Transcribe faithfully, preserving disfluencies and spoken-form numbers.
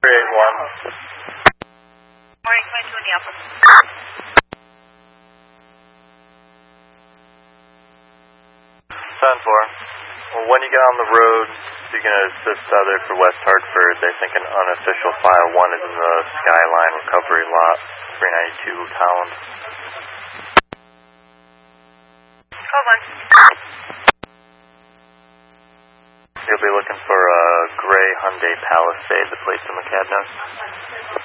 three eight one. Morning, twenty-two Indianapolis. seven four. Well, when you get on the road, you're going to assist other for West Hartford. They think an unofficial file one is in the Skyline Recovery Lot, three ninety-two Holland. twelve one. You'll be looking for a gray Hyundai Palisade, the plates in the cab notes.